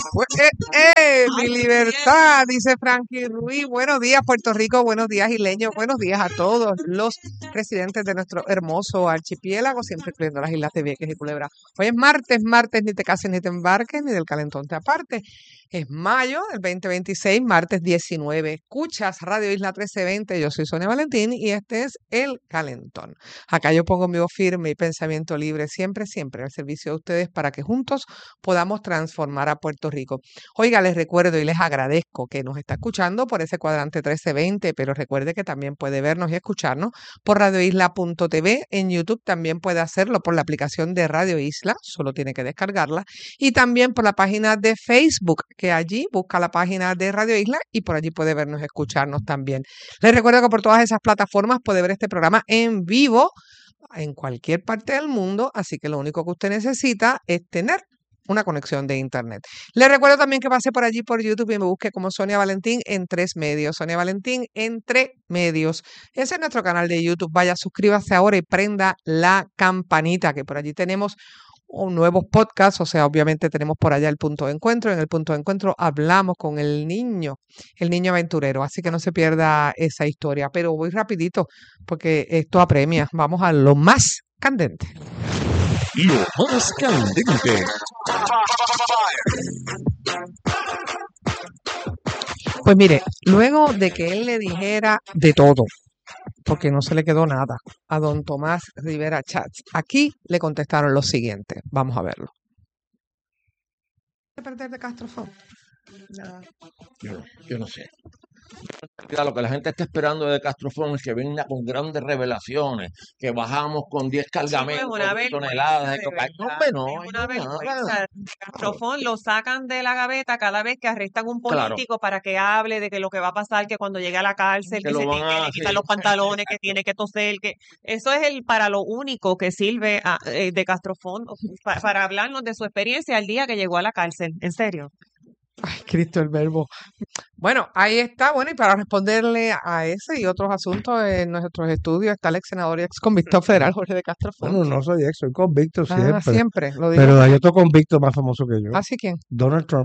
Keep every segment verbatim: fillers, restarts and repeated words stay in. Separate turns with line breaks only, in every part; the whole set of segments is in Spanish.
Eh, eh, mi libertad, dice Frankie Ruiz. Buenos días, Puerto Rico. Buenos días, isleños. Buenos días a todos los residentes de nuestro hermoso archipiélago, siempre incluyendo las islas de Vieques y Culebra. Hoy es martes, martes, ni te cases ni te embarques, ni del calentón te aparte. Es mayo del veinte veintiséis, martes diecinueve. Escuchas Radio Isla trece veinte. Yo soy Sonia Valentín y este es El Calentón. Acá yo pongo mi voz firme y pensamiento libre, siempre, siempre al servicio de ustedes para que juntos podamos transformar a Puerto Rico. Oiga, les recuerdo y les agradezco que nos está escuchando por ese cuadrante trece veinte, pero recuerde que también puede vernos y escucharnos por radio isla punto t v. En YouTube también puede hacerlo por la aplicación de Radio Isla, solo tiene que descargarla, y también por la página de Facebook, que allí busca la página de Radio Isla y por allí puede vernos y escucharnos también. Les recuerdo que por todas esas plataformas puede ver este programa en vivo en cualquier parte del mundo, así que lo único que usted necesita es tener una conexión de internet. Les recuerdo también que pase por allí por YouTube y me busque como Sonia Valentín en tres medios. Sonia Valentín entre medios. Ese es nuestro canal de YouTube. Vaya, suscríbase ahora y prenda la campanita, que por allí tenemos un nuevo podcast. O sea, obviamente tenemos por allá el punto de encuentro. En el punto de encuentro hablamos con el niño, el niño aventurero. Así que no se pierda esa historia. Pero voy rapidito porque esto apremia. Vamos a lo más candente.
Lo más candente.
Pues mire, luego de que él le dijera de todo, porque no se le quedó nada a don Tomás Rivera Chats, aquí le contestaron lo siguiente. Vamos a verlo. ¿Qué perder de Castrofón?
Nada. Yo, yo no sé. Lo que la gente está esperando de Castrofón es que venga con grandes revelaciones, que bajamos con diez cargamentos,
sí,
toneladas de cocaína. No, hombre, no,
es una
no,
vergüenza. Castrofón lo sacan de la gaveta cada vez que arrestan a un político, claro, para que hable de que lo que va a pasar, que cuando llegue a la cárcel, que, que se tiene que quitar los pantalones, que tiene que toser, que eso es el para lo único que sirve a, eh, de Castrofón, para, para hablarnos de su experiencia al día que llegó a la cárcel. ¿En serio?
Ay, Cristo el verbo. Bueno, ahí está. Bueno, y para responderle a ese y otros asuntos en nuestros estudios está el ex senador y ex convicto federal Jorge de Castrofón.
Bueno, no soy ex, soy convicto siempre.
Ah, siempre, lo digo.
Pero hay otro convicto más famoso que yo.
¿Así quién?
Donald Trump.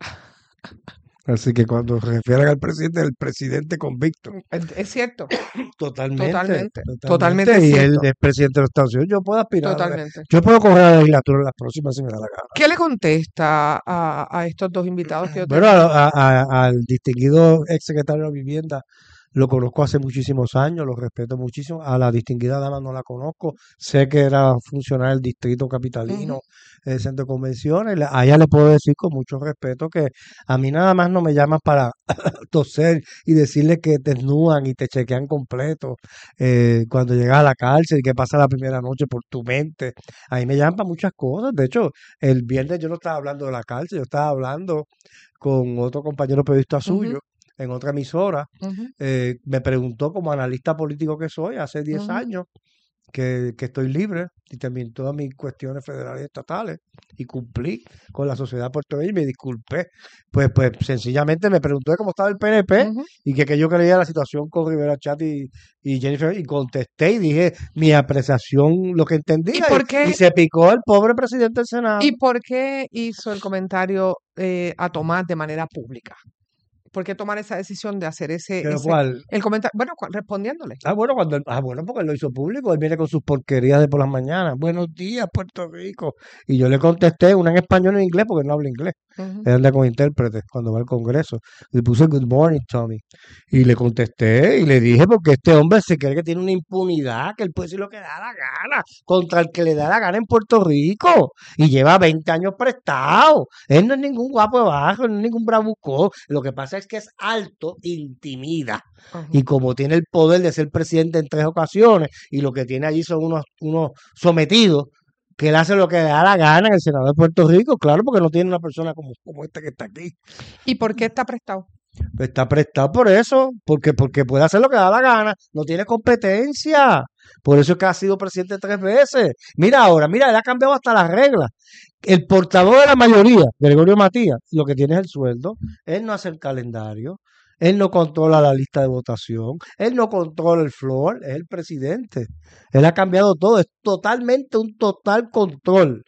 Así que cuando se refieren al presidente, el presidente convicto.
Es cierto.
Totalmente.
Totalmente.
Totalmente.
Totalmente
y
cierto.
él es presidente de los Estados Unidos. Yo puedo aspirar.
Totalmente.
A, yo puedo correr a la legislatura en las próximas si me da la gana.
¿Qué le contesta a, a estos dos invitados que yo
Bueno, a, a, al distinguido ex secretario de Vivienda, lo conozco hace muchísimos años, lo respeto muchísimo. A la distinguida dama no la conozco. Sé que era funcionario del distrito capitalino, uh-huh, del centro de convenciones. A ella le puedo decir con mucho respeto que a mí nada más no me llaman para toser y decirle que te desnudan y te chequean completo eh, cuando llegas a la cárcel, que pasa la primera noche por tu mente. A mí me llaman para muchas cosas. De hecho, el viernes yo no estaba hablando de la cárcel, yo estaba hablando con otro compañero periodista suyo, uh-huh, en otra emisora. Uh-huh. Eh, me preguntó como analista político que soy hace diez uh-huh años que, que estoy libre y también todas mis cuestiones federales y estatales y cumplí con la sociedad puertorriqueña y me disculpé. Pues pues sencillamente me preguntó cómo estaba el P N P uh-huh y que, que yo creía la situación con Rivera Chat y, y Jennifer y contesté y dije mi apreciación, lo que entendía.
¿Y, por qué?
y, y se picó el pobre presidente del Senado.
¿Y por qué hizo el comentario eh, a Tomás de manera pública? ¿Por qué tomar esa decisión de hacer ese,
¿Pero
ese
cuál?
el comentario? Bueno, respondiéndole.
Ah, bueno, cuando él, ah, bueno, porque él lo hizo público, él viene con sus porquerías de por las mañanas. Buenos días, Puerto Rico. Y yo le contesté, una en español y en inglés, porque él no habla inglés. Uh-huh. Él anda con intérpretes cuando va al Congreso. Le puse good morning, Tommy. Y le contesté y le dije, porque este hombre se cree que tiene una impunidad, que él puede decir lo que le da la gana, contra el que le da la gana en Puerto Rico. Y lleva veinte años prestado. Él no es ningún guapo de bajo, no es ningún bravucón. Lo que pasa es que es alto, intimida. Uh-huh. Y como tiene el poder de ser presidente en tres ocasiones y lo que tiene allí son unos, unos sometidos, que él hace lo que le da la gana en el Senado de Puerto Rico, claro, porque no tiene una persona como, como esta que está aquí.
¿Y por qué está prestado?
Pues está prestado por eso, porque, porque puede hacer lo que da la gana, no tiene competencia. Por eso es que ha sido presidente tres veces. Mira ahora, mira, él ha cambiado hasta las reglas. El portavoz de la mayoría, Gregorio Matías, lo que tiene es el sueldo. Él no hace el calendario. Él no controla la lista de votación. Él no controla el floor. Es el presidente. Él ha cambiado todo. Es totalmente un total control.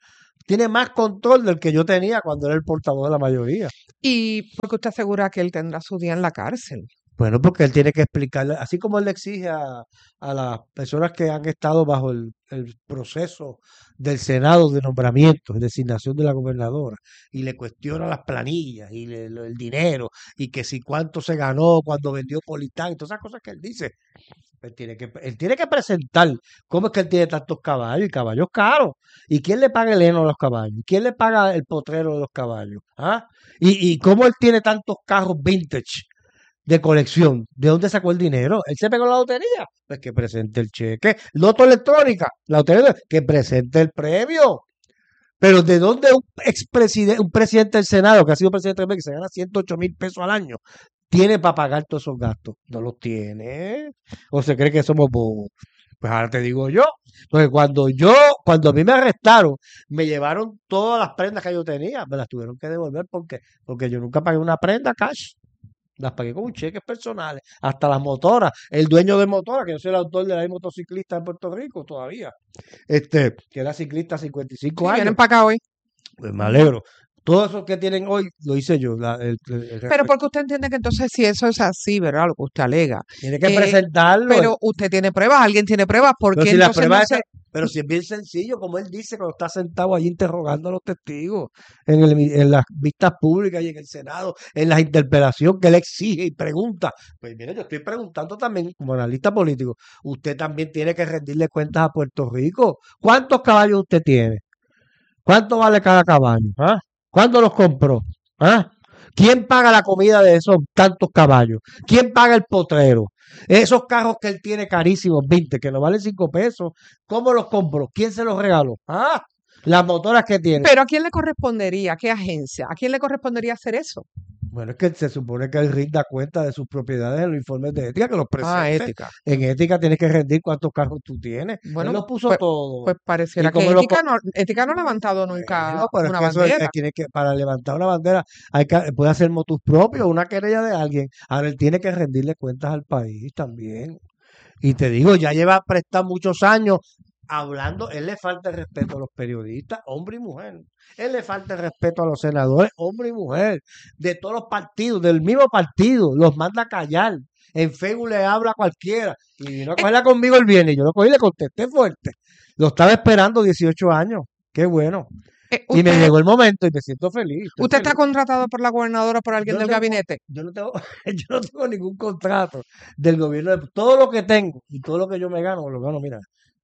tiene más control del que yo tenía cuando era el portavoz de la mayoría.
¿Y por qué usted asegura que él tendrá su día en la cárcel?
Bueno, porque él tiene que explicarle, así como él le exige a, a las personas que han estado bajo el, el proceso del Senado de nombramiento, de designación de la gobernadora, y le cuestiona las planillas y le- lo- el dinero, y que si cuánto se ganó cuando vendió Politán, y todas esas cosas que él dice. Él tiene que, él tiene que presentar cómo es que él tiene tantos caballos y caballos caros. ¿Y quién le paga el heno a los caballos? ¿Quién le paga el potrero de los caballos? ¿Ah? ¿Y, y cómo él tiene tantos carros vintage de colección? ¿De dónde sacó el dinero? ¿Él se pegó la lotería? Pues que presente el cheque. Loto electrónica, la lotería, que presente el premio. Pero ¿de dónde un expresidente, un presidente del Senado, que ha sido presidente del Senado, que se gana ciento ocho mil pesos al año, tiene para pagar todos esos gastos? No los tiene. ¿O se cree que somos bobos? Pues ahora te digo yo. Entonces, cuando yo, cuando a mí me arrestaron, me llevaron todas las prendas que yo tenía, me las tuvieron que devolver porque, porque yo nunca pagué una prenda cash. Las pagué con cheques personales, hasta las motoras. El dueño de motora, que yo soy el autor de la ley motociclista en Puerto Rico todavía, este, que era ciclista a cincuenta y cinco
Sí,
años.
vienen para acá hoy.
Pues me alegro. Todo eso que tienen hoy lo hice yo. La, el, el, el
Pero porque usted entiende que entonces si eso es así, ¿verdad? Lo que usted alega.
tiene que
Eh,
presentarlo.
pero usted tiene pruebas, alguien tiene pruebas, ¿por
Pero
qué
si la
entonces
prueba
no
es
se...
que- pero si es bien sencillo, como él dice cuando está sentado allí interrogando a los testigos en, el, en las vistas públicas y en el Senado, en la interpelación que él exige y pregunta. Pues mire, yo estoy preguntando también como analista político, usted también tiene que rendirle cuentas a Puerto Rico. ¿Cuántos caballos usted tiene? ¿Cuánto vale cada caballo? ¿Ah? ¿Cuándo los compró? ¿Ah? ¿Quién paga la comida de esos tantos caballos? ¿Quién paga el potrero? Esos carros que él tiene carísimos, veinte, que no valen cinco pesos, ¿cómo los compró? ¿Quién se los regaló? ¿Ah? Las motoras que tiene.
Pero ¿a quién le correspondería? ¿A qué agencia? ¿A quién le correspondería hacer eso?
Bueno, es que se supone que él rinda cuenta de sus propiedades en los informes de ética, que los presente.
Ah, ética.
En ética tienes que rendir cuántos carros tú tienes.
Bueno,
él lo puso
pues,
todo.
Pues pareciera
¿Y
que
cómo lo
ética no, ética no ha levantado nunca
Bueno, pero es
una
que eso es-
bandera.
es- tiene que, para levantar una bandera, hay que, puede hacer motus propio, una querella de alguien. Ahora él tiene que rendirle cuentas al país también. Y te digo, ya lleva prestado muchos años hablando, él le falta el respeto a los periodistas, hombre y mujer. Él le falta el respeto a los senadores, hombre y mujer, de todos los partidos, del mismo partido, los manda a callar. En Facebook le habla a cualquiera. Y vino a cogerla conmigo el viernes. Yo lo cogí y le contesté fuerte. Lo estaba esperando dieciocho años. Qué bueno.
Eh,
Y me
usted,
llegó el momento y me siento feliz. estoy
usted está
feliz.
contratado por la gobernadora, por alguien
Yo
del
tengo-
gabinete.
Yo no tengo, yo no tengo ningún contrato del gobierno. de- Todo lo que tengo y todo lo que yo me gano, me lo gano, mira,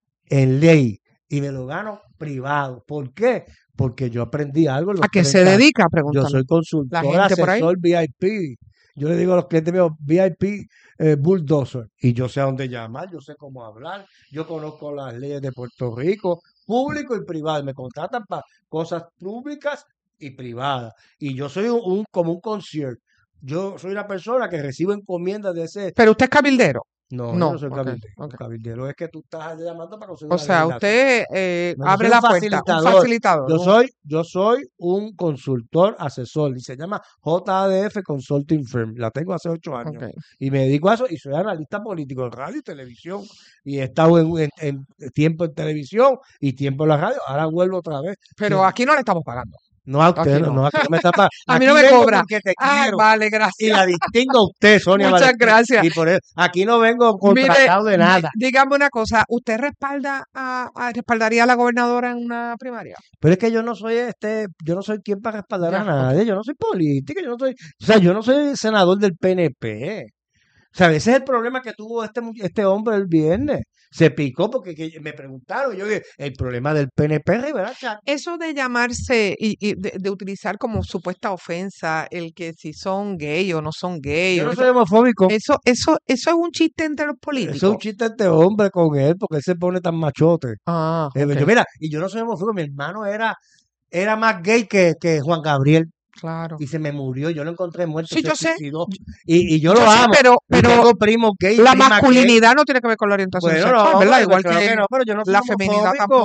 en ley. Y me lo gano privado. ¿Por qué? Porque yo aprendí algo en los
¿A qué se
treinta años.
dedica?
Yo
Pregúntame.
soy consultor,
gente por ahí.
asesor V I P. Yo le digo a los clientes míos, V I P eh, bulldozer. Y yo sé a dónde llamar, yo sé cómo hablar. Yo conozco las leyes de Puerto Rico, público y privado. Me contratan para cosas públicas y privadas. Y yo soy un, un- como un concierge. Yo soy una persona que recibe encomiendas de ese.
Pero usted es cabildero.
No, yo
No,
no soy
ok,
cabildero.
ok.
Cabildero es que tú estás llamando para conseguir
O
una
sea,
legislación.
usted eh,
No, yo
abre
soy un
la puerta, un
facilitador.
facilitador.
Yo
un-
soy, yo soy un consultor asesor y se llama J A D F Consulting Firm. La tengo hace ocho años
Ok.
y me dedico a eso y soy analista político en radio y televisión y he estado en, en- en tiempo en televisión y tiempo en la radio. Ahora vuelvo otra vez.
Pero
Sí.
aquí no le estamos pagando.
No a usted,
aquí
no,
no.
no, aquí no me está pagando.
A mí
Aquí
no me
vengo
cobra.
porque te
Ah,
quiero
vale,
y
gracias.
la distingo a usted, Sonia
Muchas
Valentín.
gracias.
Y por eso, aquí no vengo
Mire,
contratado de nada.
dígame una cosa, ¿usted respalda a, a- respaldaría a la gobernadora en una primaria?
Pero es que yo no soy este, yo no soy quien para respaldar
Ya,
a nadie, yo no soy política, yo no soy, o sea, yo no soy senador del P N P. O sea, ese es el problema que tuvo este, mu- este hombre el viernes. Se picó porque que me preguntaron, y yo dije, el problema del P N P es Rivera Chat.
Eso de llamarse y, y de, de utilizar como supuesta ofensa el que si son gay o no son gay,
Yo
o
no
eso,
soy homofóbico.
eso, eso, eso es un chiste entre los
Eso es un
políticos.
chiste este hombre con él, porque él se pone tan machote.
Ah,
Eh,
ok,
Yo, mira, y yo no soy homofóbico, mi hermano era, era más gay que, que Juan Gabriel.
claro.
Y se me murió, yo lo encontré muerto,
Sí,
se
yo sé.
suicidó. Y, y yo,
Yo
lo
sé,
amo.
pero,
Y
pero
tengo primos gay,
la
primas gay.
masculinidad no tiene que ver con la orientación
Bueno,
sexual,
no,
¿verdad?
pero
Igual
claro
que
que no, pero yo no soy
la feminidad
homofóbico.
tampoco.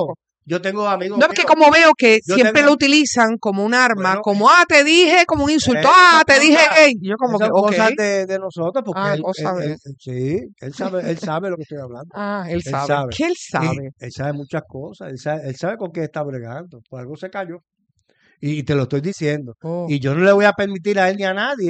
yo tengo amigos
No, es que como veo que siempre
tengo,
lo utilizan como un arma,
bueno,
como, ah, te dije, como un insulto, ah, te dije gay. Yo como que, ok.
cosas de, de nosotros, porque
Ah,
él,
cosas
él,
de...
él, sí, él sabe, él sabe lo que estoy hablando.
Ah, él
Él
sabe.
sabe.
¿Qué él
Y
sabe?
él sabe muchas cosas, él sabe, él sabe con qué está bregando. Por algo se cayó. Y te lo estoy diciendo.
Oh.
Y yo no le voy a permitir a él ni a nadie